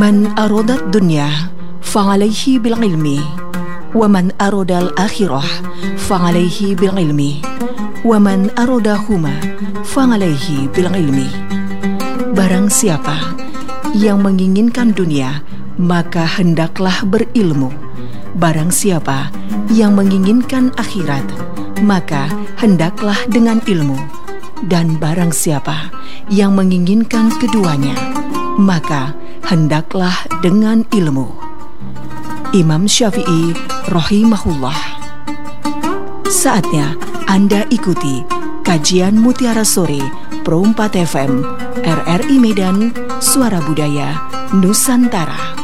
Man arodat dunya fa'alayhi bil ilmi wa man arodal akhirah fa'alayhi bil ilmi wa man arodahuma fa'alayhi bil ilmi. Barang siapa yang menginginkan dunia, maka hendaklah berilmu. Barang siapa yang menginginkan akhirat, maka hendaklah dengan ilmu. Dan barang siapa yang menginginkan keduanya, maka hendaklah dengan ilmu. Imam Syafi'i rahimahullah. Saatnya Anda ikuti kajian Mutiara Sore Pro 4 FM RRI Medan, Suara Budaya Nusantara.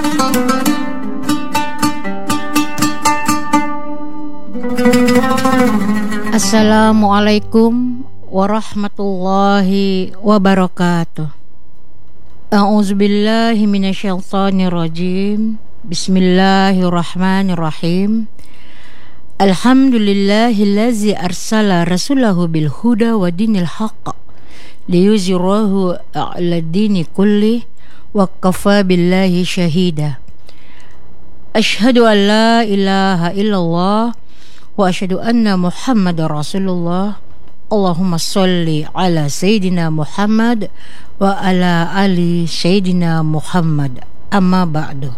Assalamualaikum warahmatullahi wabarakatuh. A'udzubillahi minasyaitonirrajim. Bismillahirrahmanirrahim. Alhamdulillahillazi arsala rasulahu bil huda wa dinil haqq liyuzhirahu 'ala dini kulli wa kafa billahi syahida. Asyhadu an la ilaha illallah wa asyhadu anna Muhammadar Rasulullah. Allahumma sholli ala Sayyidina Muhammad wa ala ali Sayyidina Muhammad. Amma ba'du.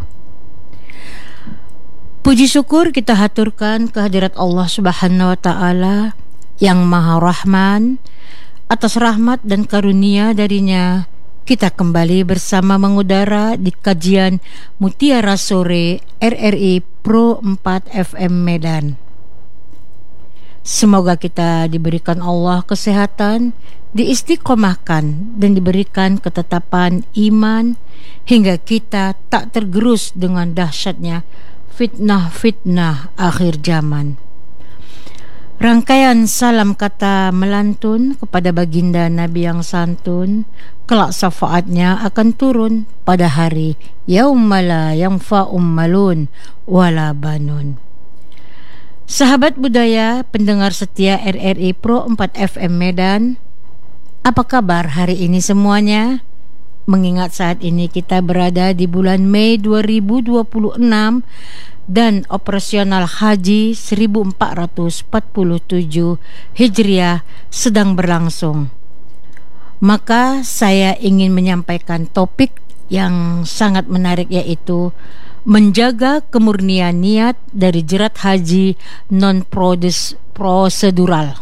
Puji syukur kita haturkan kehadirat Allah Subhanahu wa taala yang Maha Rahman. Atas rahmat dan karunia darinya kita kembali bersama mengudara di kajian Mutiara Sore RRI Pro 4 FM Medan. Semoga kita diberikan Allah kesehatan, diistiqomahkan dan diberikan ketetapan iman hingga kita tak tergerus dengan dahsyatnya fitnah-fitnah akhir zaman. Rangkaian salam kata melantun kepada baginda Nabi yang santun, kelak syafaatnya akan turun pada hari yaumala yanfa'um malun wala banun. Sahabat budaya, pendengar setia RRI Pro 4 FM Medan, apa kabar hari ini semuanya? Mengingat saat ini kita berada di bulan Mei 2026 dan operasional haji 1447 Hijriah sedang berlangsung. Maka saya ingin menyampaikan topik yang sangat menarik, yaitu menjaga kemurnian niat dari jerat haji non-prosedural.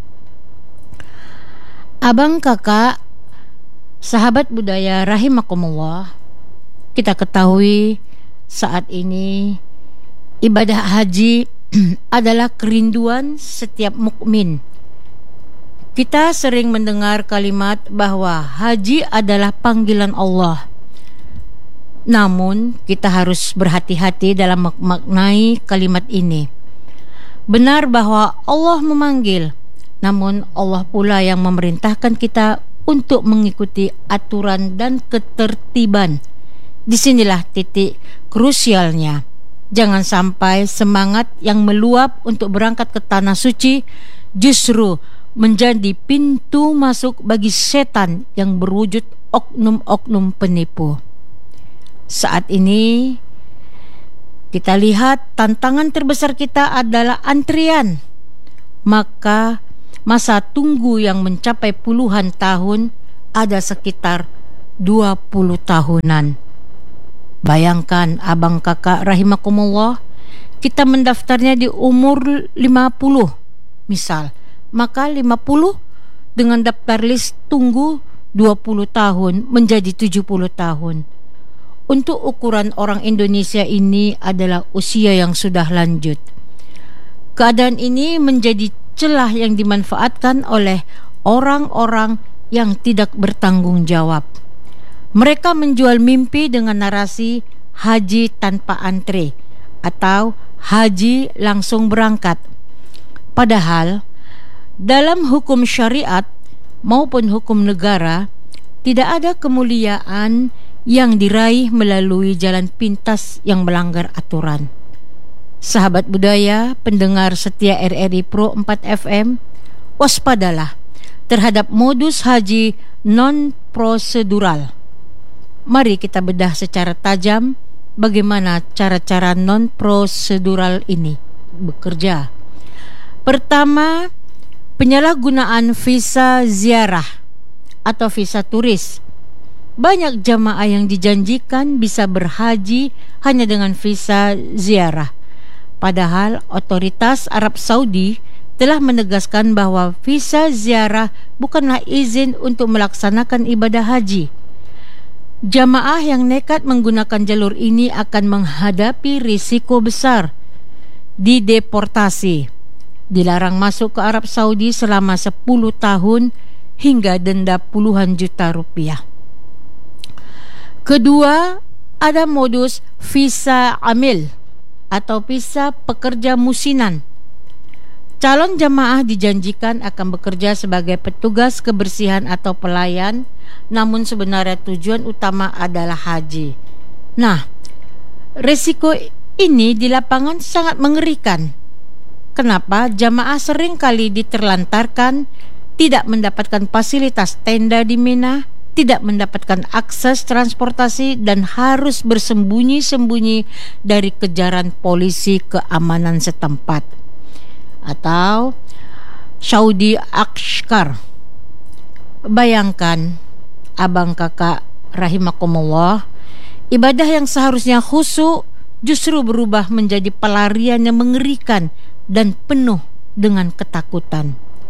Abang kakak, sahabat budaya rahimakumullah, kita ketahui saat ini ibadah haji adalah kerinduan setiap mukmin. Kita sering mendengar kalimat bahwa haji adalah panggilan Allah. Namun, kita harus berhati-hati dalam memaknai kalimat ini. Benar bahwa Allah memanggil, namun Allah pula yang memerintahkan kita untuk mengikuti aturan dan ketertiban. Disinilah titik krusialnya. Jangan sampai semangat yang meluap untuk berangkat ke tanah suci justru menjadi pintu masuk bagi setan yang berwujud oknum-oknum penipu. Saat ini kita lihat tantangan terbesar kita adalah antrian. Maka masa tunggu yang mencapai puluhan tahun ada sekitar 20 tahunan. Bayangkan abang kakak rahimakumullah, kita mendaftarnya di umur 50 misal. Maka 50 dengan daftar list tunggu 20 tahun menjadi 70 tahun. Untuk ukuran orang Indonesia ini adalah usia yang sudah lanjut. Keadaan ini menjadi celah yang dimanfaatkan oleh orang-orang yang tidak bertanggung jawab. Mereka menjual mimpi dengan narasi haji tanpa antre atau haji langsung berangkat. Padahal dalam hukum syariat maupun hukum negara tidak ada kemuliaan yang diraih melalui jalan pintas yang melanggar aturan. Sahabat budaya, pendengar setia RRI Pro 4 FM, waspadalah terhadap modus haji non-prosedural. Mari kita bedah secara tajam bagaimana cara-cara non-prosedural ini bekerja. Pertama, penyalahgunaan visa ziarah atau visa turis. Banyak jamaah yang dijanjikan bisa berhaji hanya dengan visa ziarah. Padahal otoritas Arab Saudi telah menegaskan bahwa visa ziarah bukanlah izin untuk melaksanakan ibadah haji. Jamaah yang nekat menggunakan jalur ini akan menghadapi risiko besar, dideportasi, dilarang masuk ke Arab Saudi selama 10 tahun hingga denda puluhan juta rupiah. Kedua, ada modus visa amil atau visa pekerja musinan. Calon jamaah dijanjikan akan bekerja sebagai petugas kebersihan atau pelayan, namun sebenarnya tujuan utama adalah haji. Nah, risiko ini di lapangan sangat mengerikan. Kenapa? Jamaah sering kali diterlantarkan, tidak mendapatkan fasilitas tenda di Mina, tidak mendapatkan akses transportasi, dan harus bersembunyi-sembunyi dari kejaran polisi keamanan setempat atau Saudi Akshkar. Bayangkan, abang kakak rahimakumullah, ibadah yang seharusnya khusyuk justru berubah menjadi pelarian yang mengerikan dan penuh dengan ketakutan.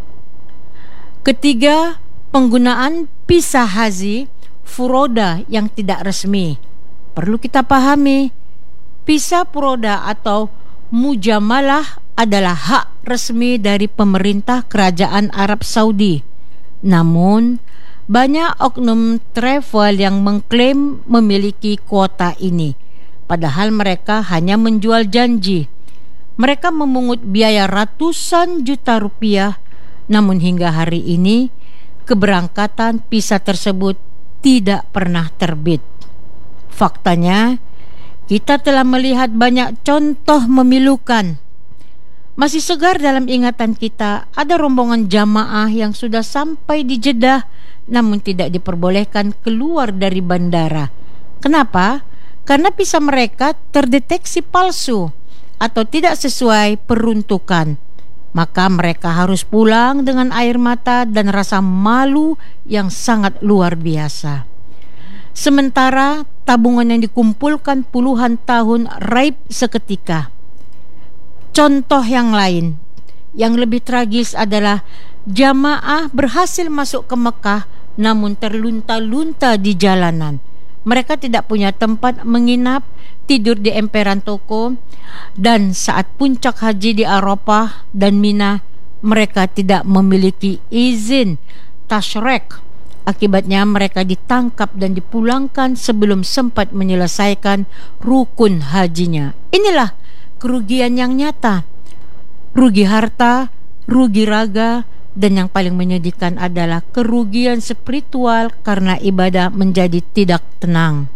Ketiga, penggunaan visa haji furoda yang tidak resmi. Perlu kita pahami, visa furoda atau mujamalah adalah hak resmi dari pemerintah Kerajaan Arab Saudi. Namun, banyak oknum travel yang mengklaim memiliki kuota ini, padahal mereka hanya menjual janji. Mereka memungut biaya ratusan juta rupiah, namun hingga hari ini keberangkatan visa tersebut tidak pernah terbit. Faktanya, kita telah melihat banyak contoh memilukan. Masih segar dalam ingatan kita, ada rombongan jamaah yang sudah sampai di Jeddah namun tidak diperbolehkan keluar dari bandara. Kenapa? Karena visa mereka terdeteksi palsu atau tidak sesuai peruntukan. Maka mereka harus pulang dengan air mata dan rasa malu yang sangat luar biasa. Sementara tabungan yang dikumpulkan puluhan tahun raib seketika. Contoh yang lain, yang lebih tragis adalah jamaah berhasil masuk ke Mekah namun terlunta-lunta di jalanan. Mereka tidak punya tempat menginap, tidur di emperan toko, dan saat puncak haji di Arafah dan Mina, mereka tidak memiliki izin tasyrek. Akibatnya mereka ditangkap dan dipulangkan sebelum sempat menyelesaikan rukun hajinya. Inilah kerugian yang nyata, rugi harta, rugi raga, dan yang paling menyedihkan adalah kerugian spiritual karena ibadah menjadi tidak tenang.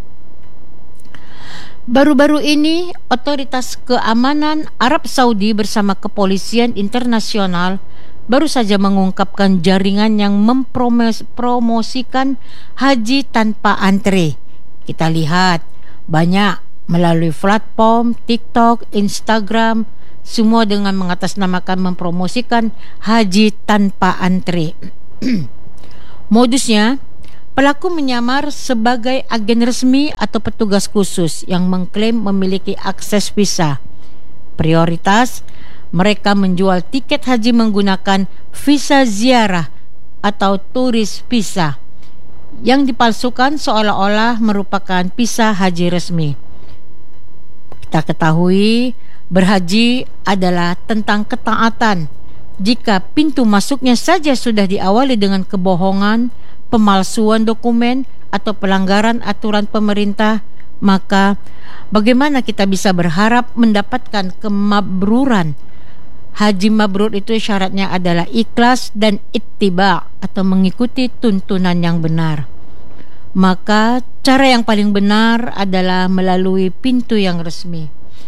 Baru-baru ini, otoritas keamanan Arab Saudi bersama kepolisian internasional baru saja mengungkapkan jaringan yang mempromosikan haji tanpa antre. Kita lihat banyak melalui platform TikTok, Instagram, semua dengan mengatasnamakan mempromosikan haji tanpa antre. Modusnya, pelaku menyamar sebagai agen resmi atau petugas khusus yang mengklaim memiliki akses visa. Prioritas, mereka menjual tiket haji menggunakan visa ziarah atau turis visa yang dipalsukan seolah-olah merupakan visa haji resmi. Kita ketahui berhaji adalah tentang ketaatan. Jika pintu masuknya saja sudah diawali dengan kebohongan, pemalsuan dokumen, atau pelanggaran aturan pemerintah, maka bagaimana kita bisa berharap mendapatkan kemabruran? Haji mabrur itu syaratnya adalah ikhlas dan ittiba atau mengikuti tuntunan yang benar. Maka cara yang paling benar adalah melalui pintu yang resmi.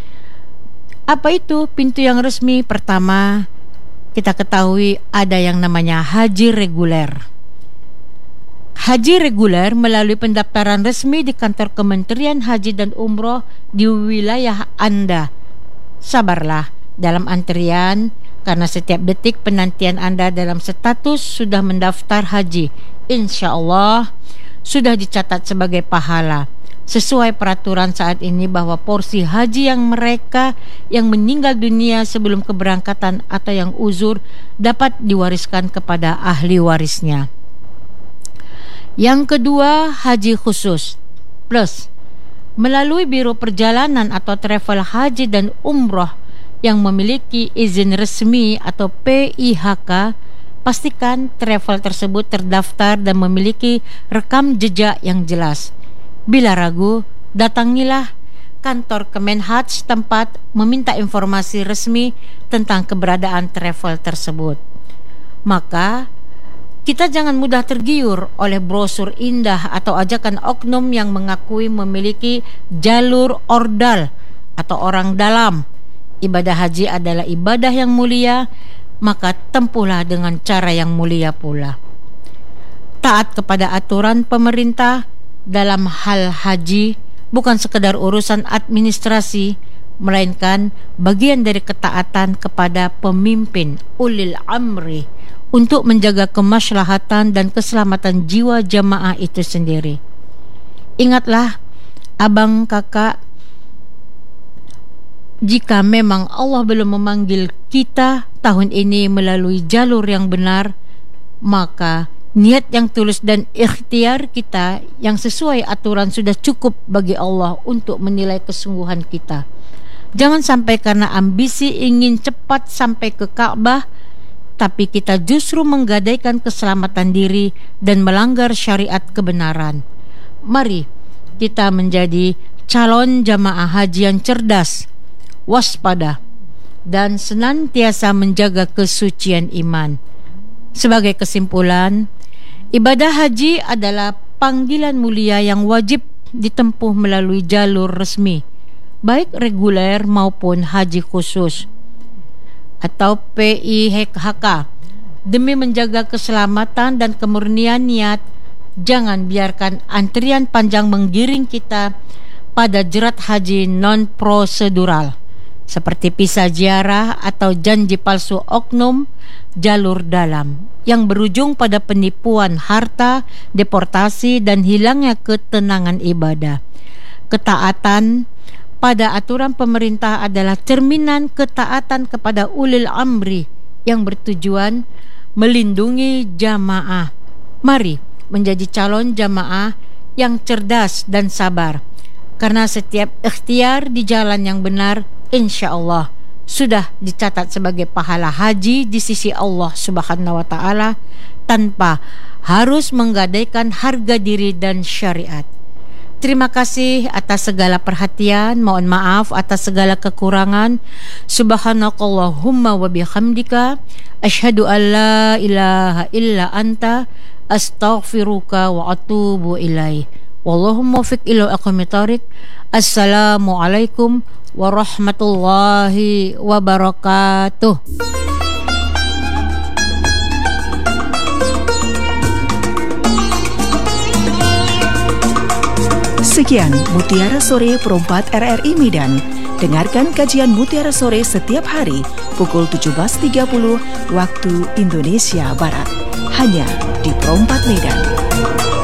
Apa itu pintu yang resmi? Pertama, kita ketahui ada yang namanya haji reguler. haji reguler melalui pendaftaran resmi di kantor Kementerian Haji dan Umroh di wilayah Anda. Sabarlah dalam antrian, karena setiap detik penantian Anda dalam status sudah mendaftar haji, insya Allah sudah dicatat sebagai pahala. Sesuai peraturan saat ini bahwa porsi haji yang mereka yang meninggal dunia sebelum keberangkatan atau yang uzur dapat diwariskan kepada ahli warisnya. Yang kedua, haji khusus plus melalui Biro Perjalanan atau Travel Haji dan Umroh yang memiliki izin resmi atau PIHK. Pastikan travel tersebut terdaftar dan memiliki rekam jejak yang jelas. Bila ragu, datangilah kantor Kemenhaj setempat meminta informasi resmi tentang keberadaan travel tersebut. Maka kita jangan mudah tergiur oleh brosur indah atau ajakan oknum yang mengakui memiliki jalur ordal atau orang dalam. Ibadah haji adalah ibadah yang mulia, maka tempuhlah dengan cara yang mulia pula. Taat kepada aturan pemerintah dalam hal haji bukan sekedar urusan administrasi, melainkan bagian dari ketaatan kepada pemimpin ulil amri untuk menjaga kemaslahatan dan keselamatan jiwa jamaah itu sendiri. Ingatlah, abang kakak, jika memang Allah belum memanggil kita tahun ini melalui jalur yang benar, maka niat yang tulus dan ikhtiar kita yang sesuai aturan sudah cukup bagi Allah untuk menilai kesungguhan kita. Jangan sampai karena ambisi ingin cepat sampai ke Ka'bah, tapi kita justru menggadaikan keselamatan diri dan melanggar syariat kebenaran. Mari kita menjadi calon jamaah haji yang cerdas, waspada, dan senantiasa menjaga kesucian iman. Sebagai kesimpulan, ibadah haji adalah panggilan mulia yang wajib ditempuh melalui jalur resmi, baik reguler maupun haji khusus atau PIHK. Demi menjaga keselamatan dan kemurnian niat, jangan biarkan antrian panjang menggiring kita pada jerat haji non-prosedural seperti visa ziarah atau janji palsu oknum jalur dalam yang berujung pada penipuan harta, deportasi, dan hilangnya ketenangan ibadah. Ketaatan pada aturan pemerintah adalah cerminan ketaatan kepada ulil amri yang bertujuan melindungi jamaah. Mari menjadi calon jamaah yang cerdas dan sabar, karena setiap ikhtiar di jalan yang benar insya Allah sudah dicatat sebagai pahala haji di sisi Allah Subhanahu wa Ta'ala tanpa harus menggadaikan harga diri dan syariat. Terima kasih atas segala perhatian. Mohon maaf atas segala kekurangan. Subhanakallahumma wa bihamdika asyhadu an la ilaha illa anta astaghfiruka wa atubu ilaih. Wallahumma muwaffiq ila aqwamit thoriq. Assalamualaikum warahmatullahi wabarakatuh. Sekian Mutiara Sore Perempat RRI Medan. Dengarkan kajian Mutiara Sore setiap hari pukul 17.30 waktu Indonesia Barat. Hanya di Perempat Medan.